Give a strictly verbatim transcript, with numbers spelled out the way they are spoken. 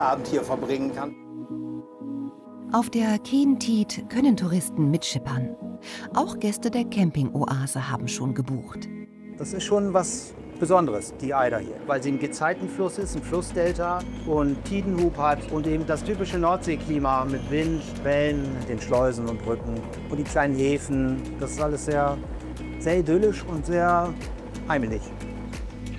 Abend hier verbringen kann. Auf der Keen Tied können Touristen mitschippern. Auch Gäste der Camping-Oase haben schon gebucht. Das ist schon was Besonderes, die Eider hier, weil sie ein Gezeitenfluss ist, ein Flussdelta und Tidenhub hat und eben das typische Nordseeklima mit Wind, Wellen, den Schleusen und Brücken und die kleinen Häfen. Das ist alles sehr, sehr idyllisch und sehr heimelig.